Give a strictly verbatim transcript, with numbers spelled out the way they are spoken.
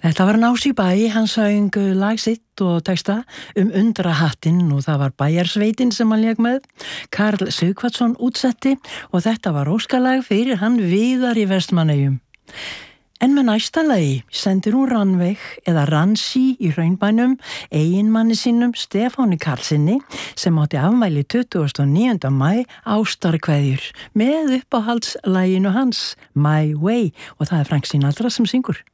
Þetta var Nási Bæ, hann söng lag sitt og texta um Undrahattinn og það var Bæjarsveitin sem hann lék með. Karl Sighvatsson útsetti og þetta var óskalag fyrir hann Viðar í Vestmannaeyjum. En með næsta lagi sendir hún Rannveig eða Ransi í Hraunbænum eiginmanni sínum Stefáni Karlssyni sem átti afmæli tuttugasta og níunda maí ástarkveðjur með uppáhaldslæginu hans My Way og það er Frank Sinatra sem syngur.